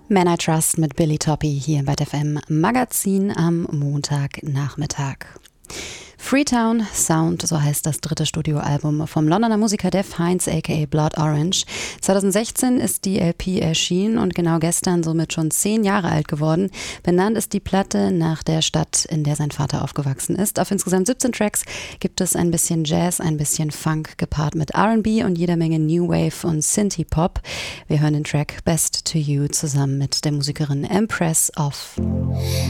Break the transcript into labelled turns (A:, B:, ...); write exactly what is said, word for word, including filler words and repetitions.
A: Man I Trust mit Billy Toppi hier im F M Magazin am Montagnachmittag. Freetown Sound, so heißt das dritte Studioalbum vom Londoner Musiker Dev Hynes aka Blood Orange. zwanzig sechzehn ist die L P erschienen und genau gestern somit schon zehn Jahre alt geworden. Benannt ist die Platte nach der Stadt, in der sein Vater aufgewachsen ist. Auf insgesamt siebzehn Tracks gibt es ein bisschen Jazz, ein bisschen Funk gepaart mit R and B und jeder Menge New Wave und Synthie-Pop. Wir hören den Track Best to You zusammen mit der Musikerin Empress of.